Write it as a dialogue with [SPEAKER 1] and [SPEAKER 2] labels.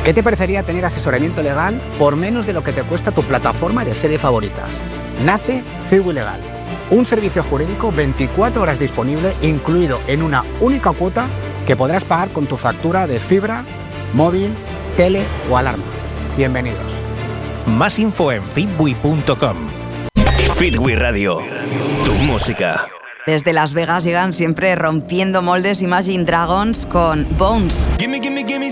[SPEAKER 1] ¿Qué te parecería tener asesoramiento legal por menos de lo que te cuesta tu plataforma de series favoritas? Nace Cibu Legal, un servicio jurídico 24 horas disponible, incluido en una única cuota que podrás pagar con tu factura de fibra, móvil, tele o alarma. Bienvenidos.
[SPEAKER 2] Más info en fitwi.com.
[SPEAKER 3] Fitwi Radio, tu música.
[SPEAKER 4] Desde Las Vegas llegan siempre rompiendo moldes Imagine Dragons con Bones.
[SPEAKER 5] Gimme, gimme, gimme